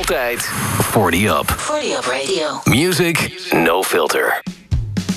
Altijd 40 Up. 40 Up Radio. Music no filter.